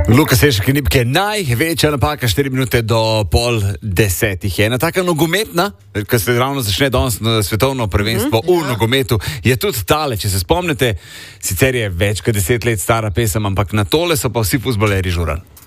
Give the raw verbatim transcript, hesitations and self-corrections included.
Luka Sešek in Nipke, največja napaka, štiri minute do pol desetih. Je ena taka nogometna, ko se ravno začne danes svetovno prvenstvo mm, v ja. nogometu, je tudi tale, če se spomnite, sicer je več kot deset let stara pesem, ampak na tole so pa vsi fuzbaleri žurali.